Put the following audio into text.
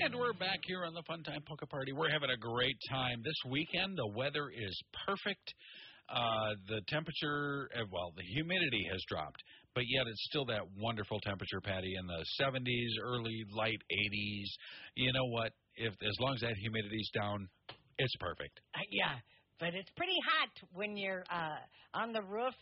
And we're back here on the Fun Time Polka Party. We're having a great time. This weekend, the weather is perfect. The temperature, the humidity has dropped, but yet it's still that wonderful temperature, Patty, in the 70s, early, light 80s. You know what? As long as that humidity's down, it's perfect. Yeah. But it's pretty hot when you're on the roof